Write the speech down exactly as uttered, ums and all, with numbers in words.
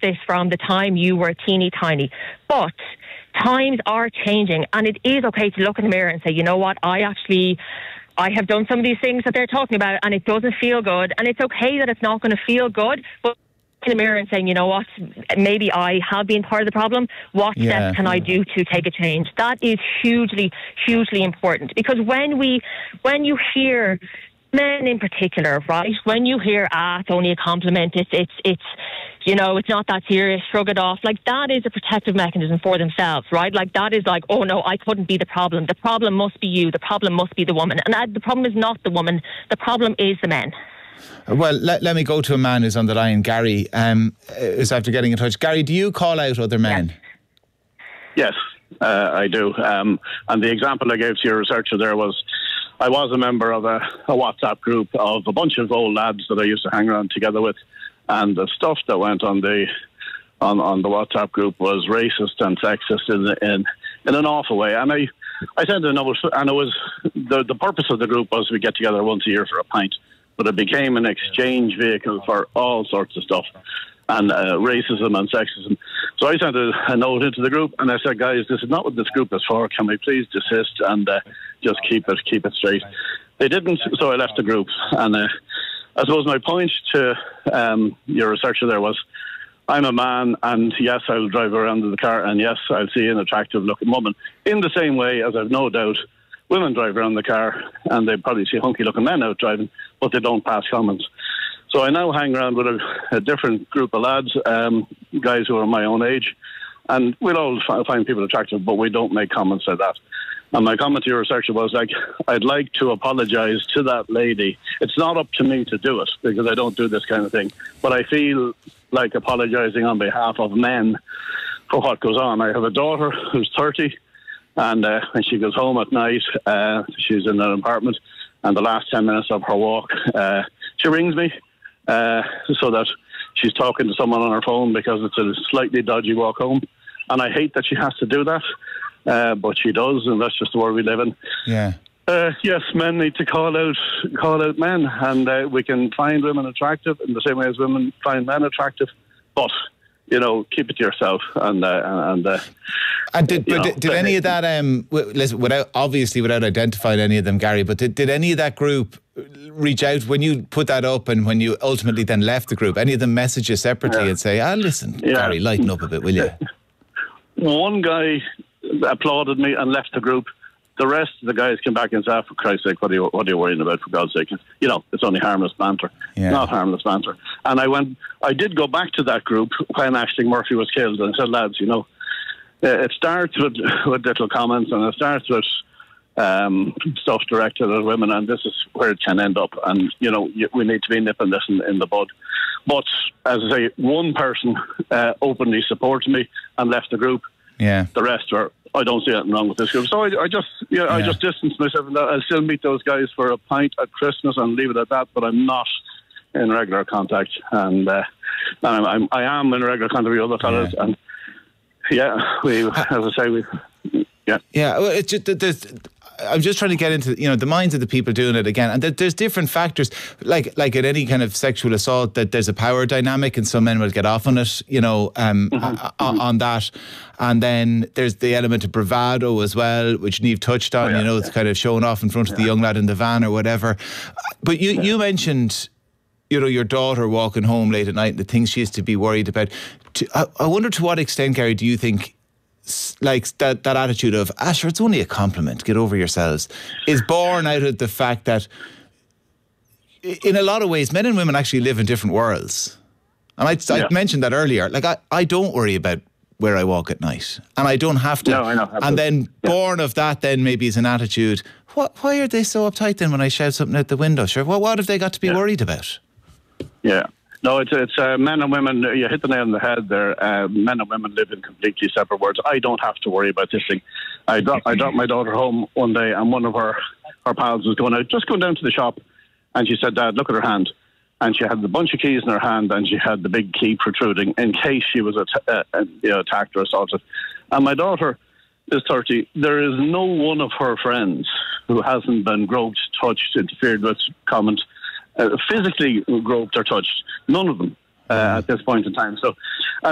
this from the time you were teeny tiny. But times are changing, and it is okay to look in the mirror and say, you know what, I actually... I have done some of these things that they're talking about, and it doesn't feel good. And it's okay that it's not going to feel good, but in the mirror and saying, you know what, maybe I have been part of the problem. What Yeah. steps can I do to take a change? That is hugely, hugely important. Because when we, when you hear men in particular, right, when you hear, ah, it's only a compliment, it's, it's, it's, you know, it's not that serious, shrug it off. Like, that is a protective mechanism for themselves, right? Like, that is like, oh no, I couldn't be the problem. The problem must be you. The problem must be the woman. And that, the problem is not the woman. The problem is the men. Well, let, let me go to a man who's on the line. Gary um, is after getting in touch. Gary, do you call out other men? Yes, uh, I do. Um, and the example I gave to your researcher there was, I was a member of a, a WhatsApp group of a bunch of old lads that I used to hang around together with. And the stuff that went on the on, on the WhatsApp group was racist and sexist in in, in an awful way. And I, I said to know, and it was the the purpose of the group was we get together once a year for a pint, but it became an exchange vehicle for all sorts of stuff, and uh, racism and sexism. So I sent a, a note into the group, and I said, guys, this is not what this group is for. Can we please desist and uh, just keep it keep it straight? They didn't, so I left the group. And Uh, I suppose my point to um, your researcher there was, I'm a man, and yes, I'll drive around in the car, and yes, I'll see an attractive-looking woman. In the same way as I've no doubt women drive around the car, and they probably see hunky-looking men out driving, but they don't pass comments. So I now hang around with a, a different group of lads, um, guys who are my own age, and we'll all f- find people attractive, but we don't make comments like that. And my comment to your researcher was, like, I'd like to apologise to that lady. It's not up to me to do it, because I don't do this kind of thing. But I feel like apologising on behalf of men for what goes on. I have a daughter who's thirty, and uh, when she goes home at night, uh, she's in an apartment, and the last ten minutes of her walk, uh, she rings me uh, so that she's talking to someone on her phone, because it's a slightly dodgy walk home. And I hate that she has to do that. Uh, but she does, and that's just the world we live in. Yeah. Uh, yes, men need to call out, call out men, and uh, we can find women attractive in the same way as women find men attractive. But you know, keep it to yourself, and uh, and. Uh, and did but know, did, did any of that um listen, without obviously without identifying any of them, Gary? But did, did any of that group reach out when you put that up, and when you ultimately then left the group? Any of them message you separately yeah. and say, "Ah, listen, yeah. Gary, lighten up a bit, will you?" One guy applauded me and left the group. The rest of the guys came back and said, for Christ's sake, what are you, what are you worrying about, for God's sake? You know, it's only harmless banter. Yeah. Not harmless banter. And I went, I did go back to that group when Aisling Murphy was killed, and I said, lads, you know, it starts with, with little comments, and it starts with um, stuff directed at women, and this is where it can end up. And, you know, we need to be nipping this in, in the bud. But, as I say, one person uh, openly supported me and left the group. Yeah. The rest were, I don't see anything wrong with this group. So I, I just, yeah, yeah, I just distanced myself. And I'll still meet those guys for a pint at Christmas and leave it at that. But I'm not in regular contact, and uh, I'm, I'm, I am in regular contact with other fellas. Yeah. And yeah, we, as I say, we, yeah, yeah. Well, it's just there's. I'm just trying to get into, you know, the minds of the people doing it again, and there, there's different factors, like like at any kind of sexual assault, that there's a power dynamic, and some men will get off on it, you know, um, mm-hmm. on, on that, and then there's the element of bravado as well, which Niamh touched on. Oh, yeah, you know, it's yeah. kind of showing off in front of yeah. the young lad in the van or whatever. But you yeah. you mentioned, you know, your daughter walking home late at night and the things she used to be worried about. I, I wonder to what extent, Gary, do you think, like that, that attitude of, ah, sure, it's only a compliment, get over yourselves, is born out of the fact that in a lot of ways men and women actually live in different worlds? And I, yeah. I mentioned that earlier. Like, I, I don't worry about where I walk at night, and I don't have to. No, I know. Absolutely. And then yeah. born of that then maybe is an attitude, what, why are they so uptight then when I shout something out the window? Sure, well, what have they got to be yeah. worried about? Yeah. No, it's it's uh, men and women. You hit the nail on the head there. Uh, men and women live in completely separate worlds. I don't have to worry about this thing. I dropped I dropped my daughter home one day, and one of her her pals was going out, just going down to the shop, and she said, "Dad, look at her hand." And she had a bunch of keys in her hand, and she had the big key protruding in case she was att- uh, uh, you know, attacked or assaulted. And my daughter is thirty. There is no one of her friends who hasn't been groped, touched, interfered with, comment. Uh, physically groped or touched. None of them uh, at this point in time. So